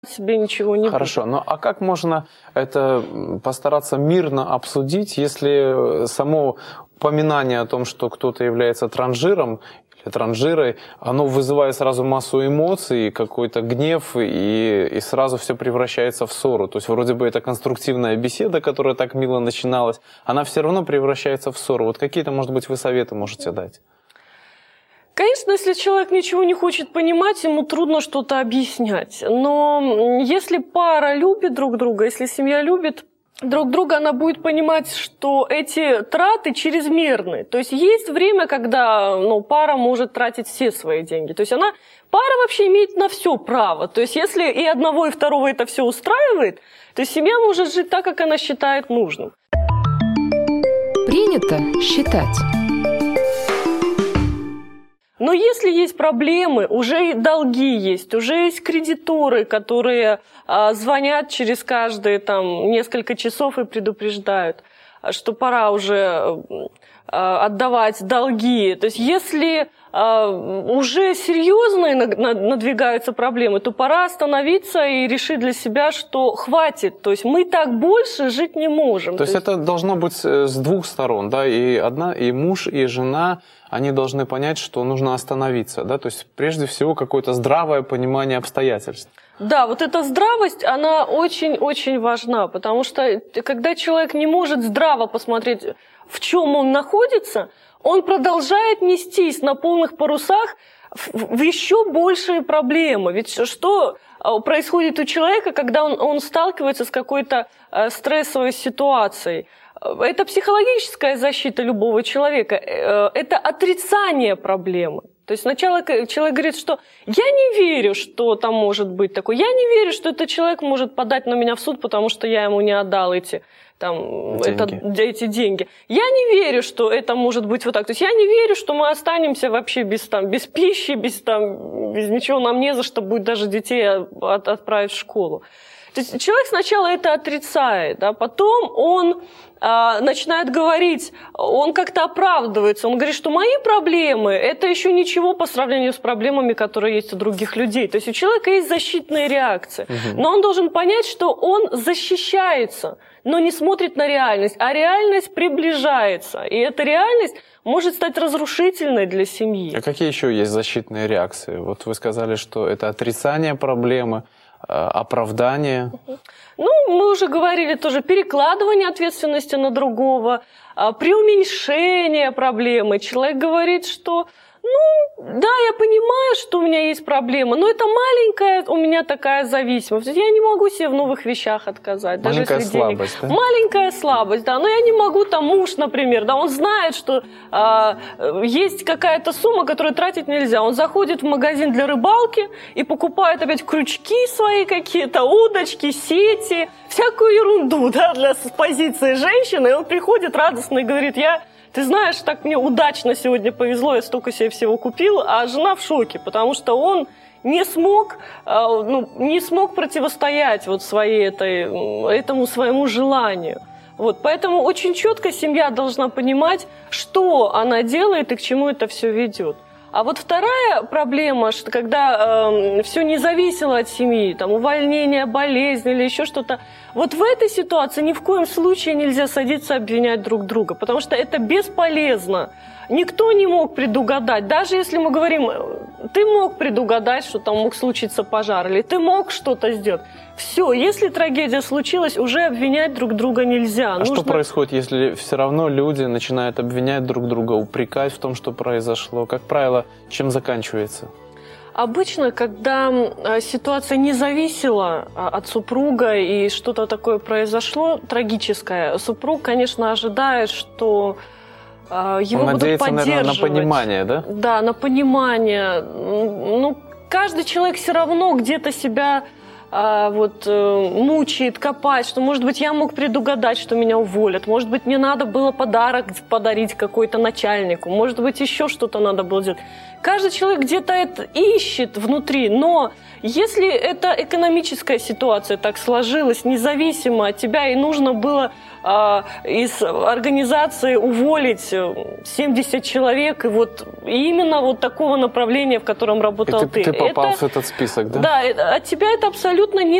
себе ничего не Хорошо, ну а как можно это постараться мирно обсудить, если само упоминание о том, что кто-то является транжиром или транжирой, оно вызывает сразу массу эмоций, какой-то гнев, и сразу все превращается в ссору. То есть вроде бы это конструктивная беседа, которая так мило начиналась, она все равно превращается в ссору. Вот какие-то, может быть, вы советы можете дать? Конечно, если человек ничего не хочет понимать, ему трудно что-то объяснять. Но если пара любит друг друга, если семья любит друг друга, она будет понимать, что эти траты чрезмерны. То есть есть время, когда пара может тратить все свои деньги. То есть пара вообще имеет на все право. То есть если и одного, и второго это все устраивает, то семья может жить так, как она считает нужным. Принято считать. Но если есть проблемы, уже долги есть, уже есть кредиторы, которые звонят через каждые несколько часов и предупреждают, что пора уже отдавать долги. То есть если уже серьезные надвигаются проблемы, то пора остановиться и решить для себя, что хватит. То есть мы так больше жить не можем. То есть это должно быть с двух сторон, да, и муж, и жена, они должны понять, что нужно остановиться, да, то есть прежде всего какое-то здравое понимание обстоятельств. Да, вот эта здравость, она очень-очень важна, потому что когда человек не может здраво посмотреть, в чем он находится, он продолжает нестись на полных парусах в еще большие проблемы. Ведь что происходит у человека, когда он сталкивается с какой-то стрессовой ситуацией? Это психологическая защита любого человека, это отрицание проблемы. То есть сначала человек говорит, что я не верю, что там может быть такое, я не верю, что этот человек может подать на меня в суд, потому что я ему не отдал эти деньги. Я не верю, что это может быть вот так. То есть я не верю, что мы останемся вообще без пищи, без ничего, нам не за что будет даже детей отправить в школу. То есть человек сначала это отрицает, а потом он начинает говорить, он как-то оправдывается, он говорит, что мои проблемы – это еще ничего по сравнению с проблемами, которые есть у других людей. То есть у человека есть защитные реакции, но он должен понять, что он защищается, но не смотрит на реальность, а реальность приближается, и эта реальность может стать разрушительной для семьи. А какие еще есть защитные реакции? Вот вы сказали, что это отрицание проблемы, оправдание. Мы уже говорили тоже перекладывание ответственности на другого, преуменьшение проблемы. Человек говорит, что да, я понимаю, что у меня есть проблема, но это маленькая у меня такая зависимость. Я не могу себе в новых вещах отказать. Маленькая даже если слабость, да? Маленькая слабость, да. Но я не могу, муж, например, да, он знает, что есть какая-то сумма, которую тратить нельзя. Он заходит в магазин для рыбалки и покупает опять крючки свои какие-то, удочки, сети, всякую ерунду, да, с позиции женщины. И он приходит радостно и говорит, ты знаешь, так мне удачно сегодня повезло, я столько себе всего купил, а жена в шоке, потому что он не смог противостоять этому своему желанию. Поэтому очень четко семья должна понимать, что она делает и к чему это все ведет. А вторая проблема, что когда все не зависело от семьи, увольнение, болезнь или еще что-то, в этой ситуации ни в коем случае нельзя садиться обвинять друг друга, потому что это бесполезно. Никто не мог предугадать. Даже если мы говорим, ты мог предугадать, что там мог случиться пожар, или ты мог что-то сделать. Все, если трагедия случилась, уже обвинять друг друга нельзя. А что происходит, если все равно люди начинают обвинять друг друга, упрекать в том, что произошло? Как правило, чем заканчивается? Обычно, когда ситуация не зависела от супруга и что-то такое произошло трагическое, супруг, конечно, ожидает, что его будут поддерживать. Он надеется, наверное, на понимание, да? Да, на понимание. Каждый человек все равно где-то себя мучает, копает, что, может быть, я мог предугадать, что меня уволят, может быть, мне надо было подарок подарить какой-то начальнику, может быть, еще что-то надо было делать. Каждый человек где-то это ищет внутри, но если эта экономическая ситуация так сложилась, независимо от тебя, и нужно было из организации уволить 70 человек, и именно такого направления, в котором работал ты. Ты попал в этот список, да? Да, от тебя это абсолютно абсолютно не